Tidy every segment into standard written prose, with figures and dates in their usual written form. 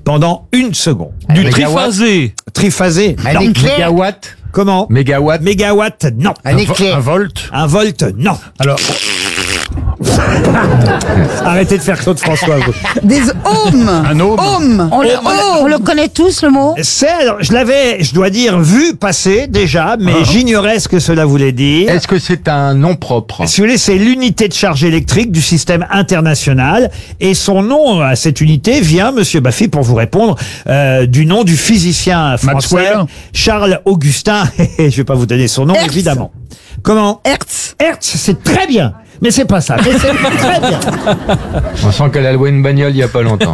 pendant 1 seconde. Du triphasé. Triphasé. Un éclair. Mégawatt. Comment? Mégawatt. Mégawatt, non. Un éclair. Un volt. Un volt, non. Alors, Arrêtez de faire Claude François, vous. Des ohms. Un ohm. Ohm. On le connaît tous, le mot. Alors, je dois dire, vu passer déjà, mais j'ignorais ce que cela voulait dire. Est-ce que c'est un nom propre? Si vous voulez, c'est l'unité de charge électrique du système international. Et son nom à cette unité vient, monsieur Baffy, pour vous répondre, du nom du physicien français, Maxwell. Charles Augustin. Je vais pas vous donner son nom, Hertz. évidemment. Comment? Hertz. Hertz, c'est très bien. Mais c'est pas ça. Mais c'est très bien. On sent qu'elle a loué une bagnole il y a pas longtemps.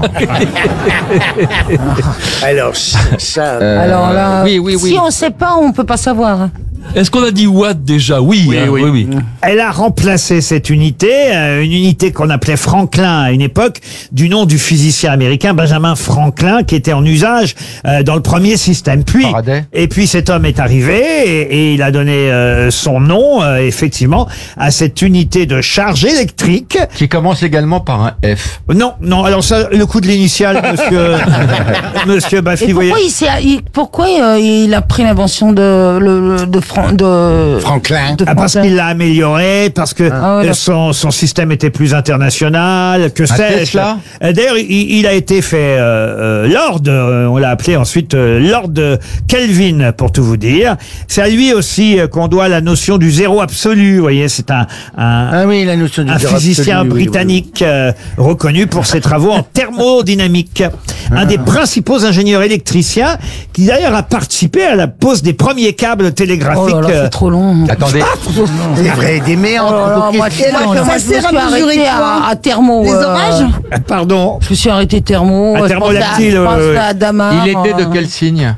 Alors, ça. Alors là, oui. si on sait pas, on peut pas savoir. Est-ce qu'on a dit watt déjà? Oui, oui. Elle a remplacé cette unité, une unité qu'on appelait Franklin à une époque, du nom du physicien américain Benjamin Franklin, qui était en usage dans le premier système. Et puis cet homme est arrivé et il a donné son nom, effectivement, à cette unité de charge électrique. Qui commence également par un F. Non, alors ça, le coup de l'initiale, monsieur Baffy, Et vous voyez. pourquoi il a pris l'invention de Franklin. Parce qu'il l'a amélioré, parce que son système était plus international, que sais-je. Tesla. D'ailleurs, il a été fait Lord, on l'a appelé ensuite Lord Kelvin, pour tout vous dire. C'est à lui aussi qu'on doit la notion du zéro absolu. Vous voyez, c'est un La notion du zéro physicien absolu, britannique reconnu pour ses travaux en thermodynamique. Un des principaux ingénieurs électriciens qui d'ailleurs a participé à la pose des premiers câbles télégraphiques. Oh là là, c'est trop long. Attendez. C'est vrai, des méandres. Moi, Ça sert à mesurer quoi? à thermo. Les orages? Pardon. Je me suis arrêté thermo. À thermolactyle, Je pense à Damar. Il était de quel signe?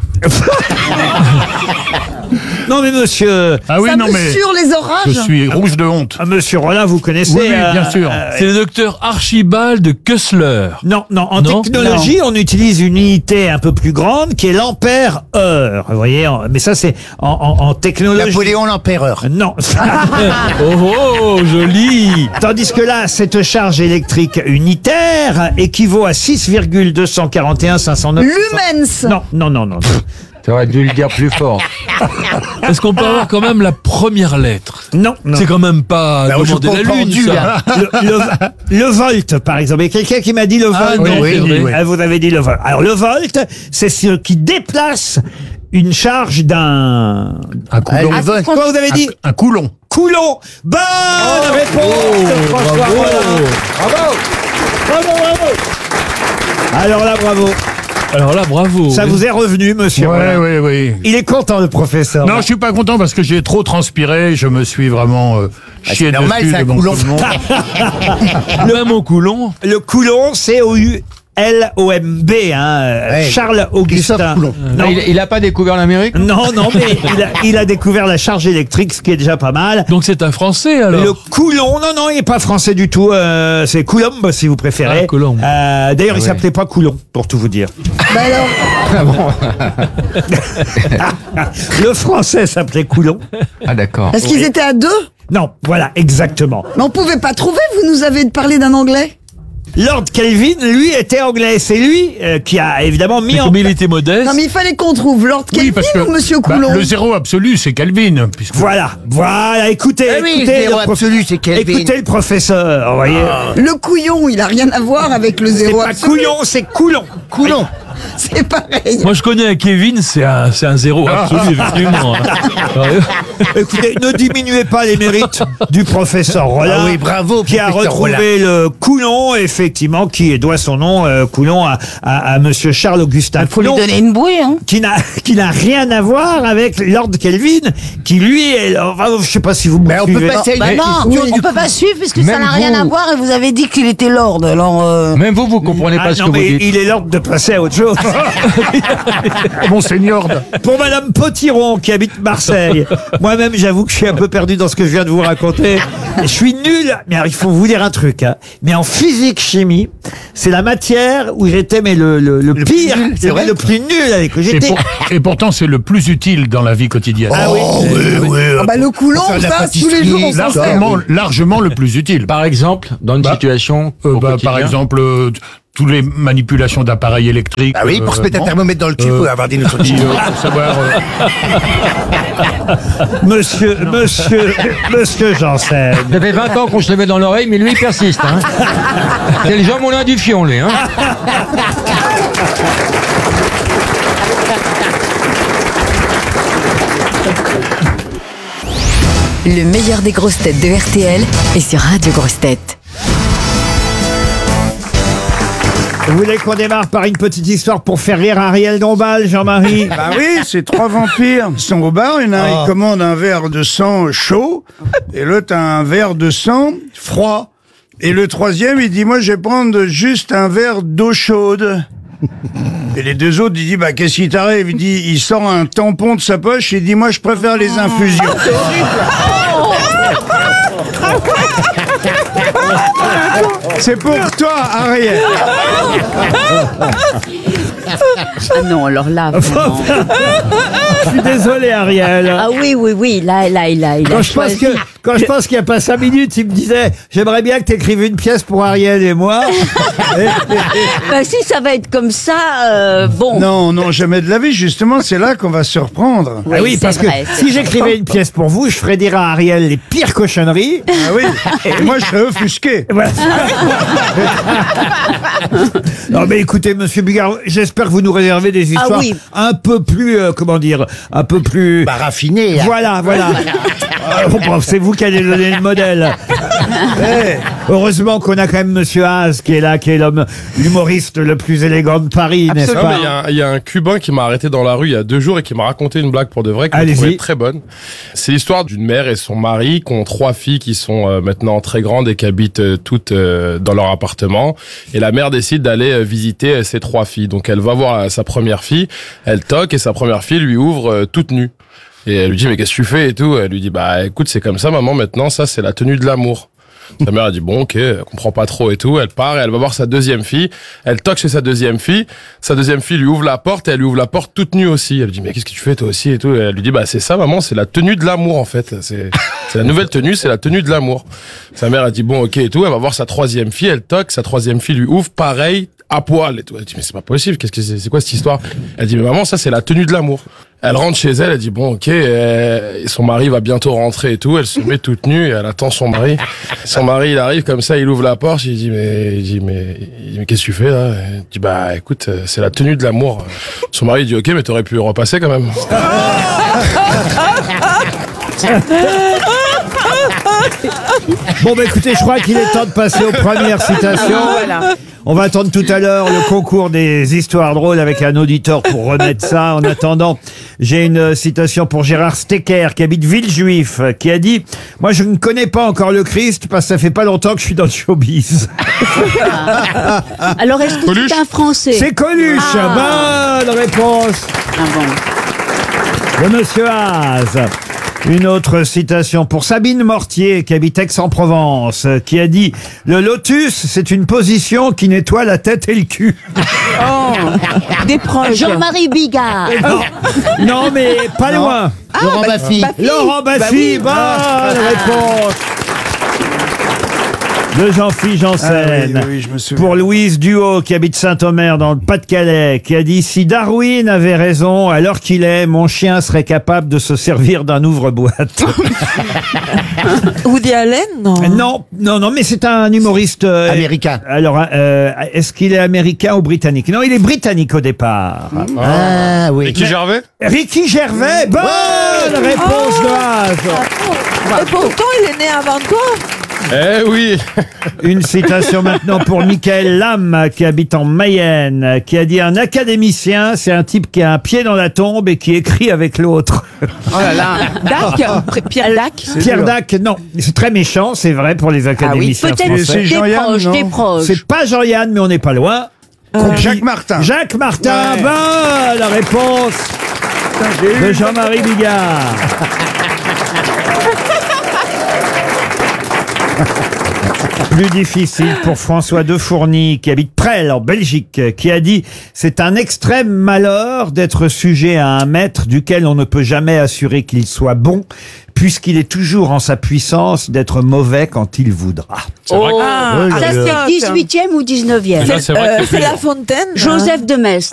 Non mais monsieur, Ah oui, Ça non, mais mesure les orages? je suis rouge de honte. monsieur Rollin, vous connaissez. Oui, bien sûr. C'est le docteur Archibald Kessler. Non, en Non. technologie, on utilise une unité un peu plus grande qui est l'ampère-heure. Vous voyez, mais ça c'est en technologie. Napoléon l'empereur. Non. Oh, joli. Tandis que là, cette charge électrique unitaire équivaut à 6,241 509. Lumens. Non. T'aurais dû le dire plus fort. Est-ce qu'on peut avoir quand même la première lettre? Non. C'est quand même pas je demander la comprends lune, du, ça. Le volt, par exemple. Il y a quelqu'un qui m'a dit le volt. Ah, non, oui, c'est vrai. oui. Ah, vous avez dit le volt. Alors, le volt, c'est ce qui déplace une charge d'un... Un coulon. Quoi vous avez dit? Un coulon. Coulon. Bonne réponse de François Rollin. Bravo. Alors là, bravo. Ça vous est revenu, monsieur Rollin. Oui. Il est content, le professeur. Non, je suis pas content parce que j'ai trop transpiré. Je me suis vraiment chié c'est normal, dessus c'est un devant coulon. tout le monde. Même au Coulon. Le Coulon, c'est Coulomb, Charles Augustin. Coulomb. Non, Il a pas découvert l'Amérique? non, mais il a découvert la charge électrique, ce qui est déjà pas mal. Donc c'est un Français, alors. Le Coulon, non, il n'est pas français du tout. C'est Coulomb, si vous préférez. Ah, Coulomb. D'ailleurs, il s'appelait pas Coulon, pour tout vous dire. Bah alors, Le français s'appelait Coulon. Ah d'accord. est-ce qu'ils étaient à deux? Non, voilà, exactement. Mais on pouvait pas trouver, vous nous avez parlé d'un anglais. Lord Kelvin, lui, était anglais. C'est lui qui a évidemment mis Mais en comme il était modeste. Non mais il fallait qu'on trouve Lord Kelvin ou Monsieur Coulon? le zéro absolu, c'est Kelvin. Puisque... Voilà, écoutez, Ah oui, écoutez, zéro absolu, c'est Kelvin. écoutez le professeur, vous voyez. Le couillon, il a rien à voir avec le C'est zéro pas absolu. Couillon, c'est Coulon. Coulon. C'est pareil. Moi, je connais un Kevin, c'est un zéro absolu, effectivement. Écoutez, ne diminuez pas les mérites du professeur Rollin. Ah oui, bravo, qui a professeur retrouvé le Coulon, effectivement, qui doit son nom, Coulon, à monsieur Charles Augustin Il faut lui Coulon, donner une bouée, hein. qui n'a rien à voir avec Lord Kelvin, qui lui est, enfin, je sais pas si vous me Mais on peut suivez. passer à une Bah non, question, on peut pas suivre puisque ça Même n'a rien vous. à voir et vous avez dit qu'il était lord. Alors, Même vous comprenez pas ce non, que vous mais dites. il est l'ordre de passer à autre chose. Monseigneur. Pour Madame Potiron, qui habite Marseille. Moi-même, j'avoue que je suis un peu perdu dans ce que je viens de vous raconter. Je suis nul. Mais alors, il faut vous dire un truc, hein. Mais en physique-chimie, c'est la matière où j'étais, mais le pire, plus nul, c'est vrai le plus nul avec que j'étais. Et pourtant, c'est le plus utile dans la vie quotidienne. Ah oui. Ah bah le Coulon, Pour faire de la ça, tous les jours on s'en sert. Largement le plus utile. Par exemple, dans une Bah, situation au par quotidien. exemple, tous les manipulations d'appareils électriques. Ah oui, pour se mettre un thermomètre dans le cul, il faut avoir des notions de chimie. Pour savoir... Monsieur Janssen. Ça fait 20 ans qu'on se le met dans l'oreille, mais lui, il persiste. Hein. C'est le Jean Moulin du Fion, lui. Hein. Le meilleur des grosses têtes de RTL est sur Radio Grosses Têtes. Vous voulez qu'on démarre par une petite histoire pour faire rire Ariel Dombal, Jean-Marie? Bah oui, c'est 3 vampires. Ils sont au bar, il y en a un, il commande un verre de sang chaud, et l'autre un verre de sang froid. Et le troisième, il dit, moi je vais prendre juste un verre d'eau chaude. Et les deux autres, il dit, bah qu'est-ce qui t'arrive? Il dit, il sort un tampon de sa poche, et il dit, moi je préfère les infusions. C'est pour toi, Ariel. Ah non, alors là, vraiment. Je suis désolé, Ariel. Ah oui, là, il a Quand je pense qu'il n'y a pas 5 minutes, il me disait, j'aimerais bien que tu écrives une pièce pour Ariel et moi. Bah, si ça va être comme ça, bon. Non, jamais de la vie. Justement, c'est là qu'on va se reprendre. Ah oui, parce vrai, que si j'écrivais une pièce pour vous, je ferais dire à Ariel les pires cochonneries. Ah oui. Et moi, je serais offusqué. Voilà. Non mais écoutez, Monsieur Bigard, j'espère que vous nous réservez des histoires un peu plus, un peu plus... Bah, raffiné. Hein. Voilà. C'est vous qui allez donner le modèle. Heureusement qu'on a quand même Monsieur Haas qui est là, qui est l'humoriste le plus élégant de Paris, n'est-ce pas? Il y a un Cubain qui m'a arrêté dans la rue il y a 2 jours et qui m'a raconté une blague pour de vrai que je trouvais très bonne. C'est l'histoire d'une mère et son mari qui ont 3 filles qui sont maintenant très grandes et qui habitent toutes dans leur appartement. Et la mère décide d'aller visiter ses 3 filles. Donc elle va voir sa première fille, elle toque et sa première fille lui ouvre toute nue. Et elle lui dit, mais qu'est-ce que tu fais et tout? Elle lui dit, bah écoute, c'est comme ça maman, maintenant ça c'est la tenue de l'amour. Sa mère a dit, bon ok, elle comprend pas trop et tout. Elle part et elle va voir sa deuxième fille. Elle toque chez sa deuxième fille. Sa deuxième fille lui ouvre la porte et elle lui ouvre la porte toute nue aussi. Elle lui dit, mais qu'est-ce que tu fais toi aussi et tout. Et elle lui dit, bah c'est ça maman, c'est la tenue de l'amour en fait. C'est la nouvelle tenue, c'est la tenue de l'amour. Sa mère a dit, bon ok et tout. Elle va voir sa troisième fille, elle toque, sa troisième fille lui ouvre, pareil, à poil et tout. Elle dit, mais c'est pas possible, c'est quoi cette histoire? Elle dit, mais maman, ça c'est la tenue de l'amour. Elle rentre chez elle, elle dit bon ok, son mari va bientôt rentrer et tout, elle se met toute nue et elle attend son mari. Son mari il arrive comme ça, il ouvre la porte, il dit mais qu'est-ce que tu fais là? Il dit bah écoute, c'est la tenue de l'amour. Son mari dit ok mais t'aurais pu repasser quand même. Bon bah écoutez, je crois qu'il est temps de passer aux premières citations. Voilà. On va attendre tout à l'heure le concours des histoires drôles avec un auditeur pour remettre ça. En attendant, j'ai une citation pour Gérard Stecker qui habite Villejuif, qui a dit « Moi je ne connais pas encore le Christ parce que ça fait pas longtemps que je suis dans le showbiz. » Alors est-ce que c'est un Français? C'est Coluche. Bonne réponse de Monsieur Haas. Une autre citation pour Sabine Mortier, qui habite Aix-en-Provence, qui a dit « Le lotus, c'est une position qui nettoie la tête et le cul. » Des proches. Jean-Marie Bigard. Non, mais pas loin. Laurent Baffy. Laurent Baffy, bonne réponse de Jean-Philippe Janssen. Oui, je me souviens. Pour Louise Duhaut, qui habite Saint-Omer dans le Pas-de-Calais, qui a dit « Si Darwin avait raison, à l'heure qu'il est, mon chien serait capable de se servir d'un ouvre-boîte. » Woody Allen, non? Non, mais c'est un humoriste... Américain. Alors, est-ce qu'il est américain ou britannique? Non, il est britannique au départ. Ah oui. Ricky Gervais? Ricky Gervais, bonne réponse de Haas. Et pourtant, il est né avant toi. Eh oui. Une citation maintenant pour Michael Lam, qui habite en Mayenne, qui a dit « Un académicien, c'est un type qui a un pied dans la tombe et qui écrit avec l'autre. » Oh là là. Dac? Pierre Dac? Pierre Dac, non. C'est très méchant, c'est vrai, pour les académiciens français. C'est Jean-Yann, non? Des proches. C'est pas Jean-Yann, mais on n'est pas loin. Jacques Martin. Jacques Martin, Ouais. bonne réponse de Jean-Marie Bigard. Plus difficile pour François de Fourny, qui habite Presles, en Belgique, qui a dit « C'est un extrême malheur d'être sujet à un maître duquel on ne peut jamais assurer qu'il soit bon, puisqu'il est toujours en sa puissance d'être mauvais quand il voudra. » C'est vrai que- Ça, c'est 18e ou 19e. Déjà, c'est vrai que C'est La Fontaine. Joseph de Maistre.